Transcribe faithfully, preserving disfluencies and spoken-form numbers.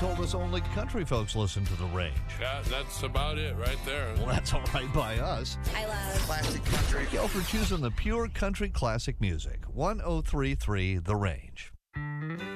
told us only country folks listen to the range. Yeah, that's about it right there. Well, that's all right by us. I love classic country. Thank y'all for choosing the pure country classic music. one oh three point three The Range.